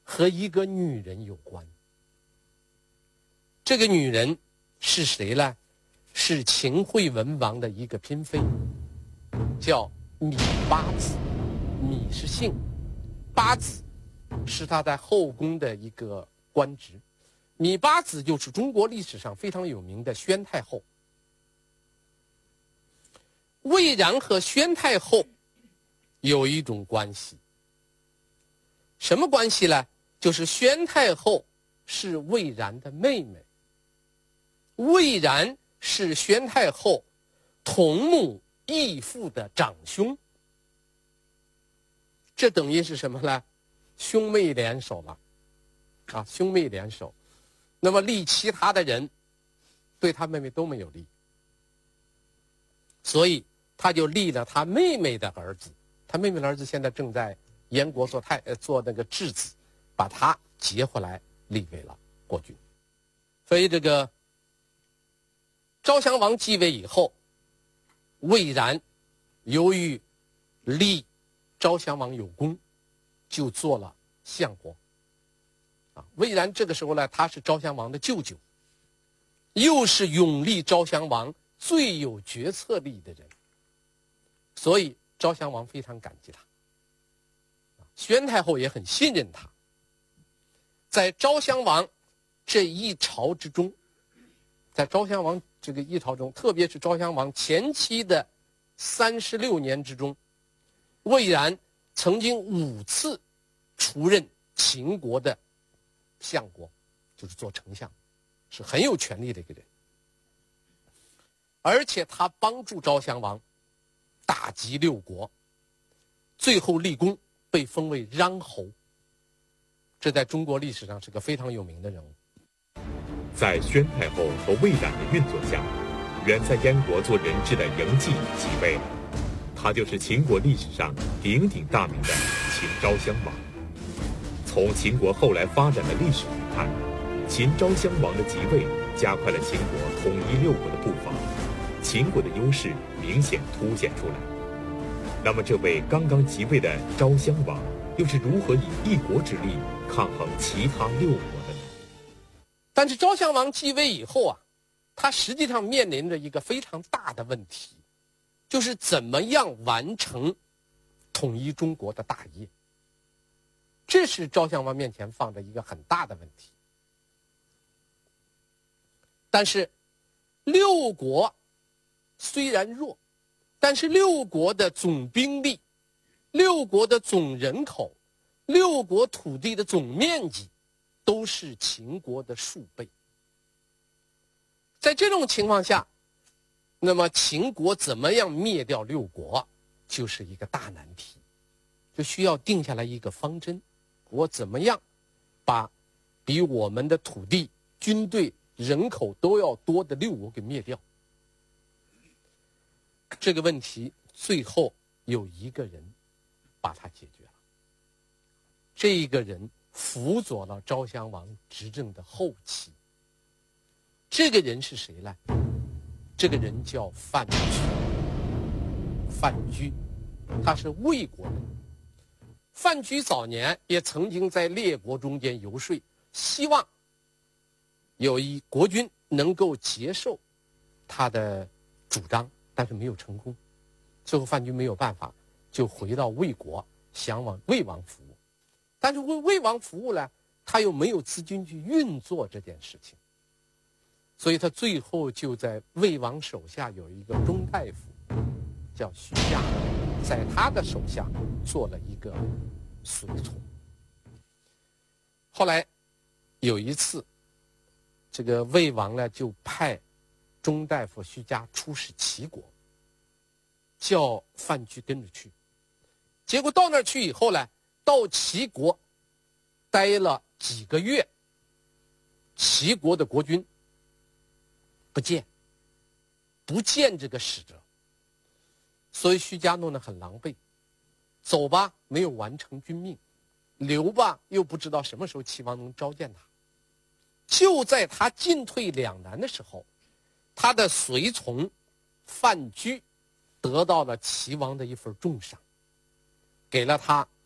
和一个女人有关。这个女人是谁呢？是秦惠文王的一个嫔妃，叫芈八子。芈是姓，八子是他在后宫的一个官职。芈八子就是中国历史上非常有名的宣太后。魏然和宣太后有一种关系，什么关系呢？就是宣太后是魏然的妹妹，魏然是宣太后同母异父的长兄。这等于是什么呢？兄妹联手了啊，兄妹联手。那么立其他的人对他妹妹都没有利，所以他就立了他妹妹的儿子。他妹妹的儿子现在正在燕国做那个质子，把他接回来立为了国君。所以这个昭襄王继位以后，魏然由于立昭襄王有功，就做了相国。魏然这个时候呢，他是昭襄王的舅舅，又是拥立昭襄王最有决策力的人，所以昭襄王非常感激他。宣太后也很信任他。在昭襄王这一朝之中，在昭襄王这个一朝中，特别是昭襄王前期的36年之中，魏然曾经5次出任秦国的相国，就是做丞相，是很有权力的一个人。而且他帮助昭襄王打击6国，最后立功，被封为穰侯。这在中国历史上是个非常有名的人物。 在宣太后和魏冉的运作下，原在燕国做人质的嬴稷即位了。他就是秦国历史上鼎鼎大名的秦昭襄王。从秦国后来发展的历史来看，秦昭襄王的即位加快了秦国统一6国的步伐，秦国的优势明显凸显出来。那么这位刚刚即位的昭襄王又是如何以一国之力抗衡其他6国的呢？ 但是昭襄王继位以后啊，他实际上面临着一个非常大的问题，就是怎么样完成统一中国的大业。这是昭襄王面前放着一个很大的问题。但是6国虽然弱，但是6国的总兵力、6国的总人口、6国土地的总面积都是秦国的数倍。在这种情况下，那么秦国怎么样灭掉6国就是一个大难题，就需要定下来一个方针，我怎么样把比我们的土地、军队、人口都要多的6国给灭掉。这个问题最后有一个人把它解决了，这一个人辅佐了昭襄王执政的后期。这个人是谁呢？这个人叫范雎。范雎他是魏国人。范雎早年也曾经在列国中间游说，希望有一国君能够接受他的主张，但是没有成功。最后范雎没有办法，就回到魏国，想往魏王服务。但是为魏王服务呢，他又没有资金去运作这件事情，所以他最后就在魏王手下有一个中大夫叫徐嘉，在他的手下做了一个随从。后来有一次，这个魏王呢就派中大夫徐嘉出使齐国，叫范雎跟着去。结果到那儿去以后呢，到齐国待了几个月，齐国的国君不见这个使者，所以徐嘉弄得很狼狈。走吧，没有完成君命；留吧，又不知道什么时候齐王能召见他。就在他进退两难的时候，他的随从范雎得到了齐王的一份重赏，给了他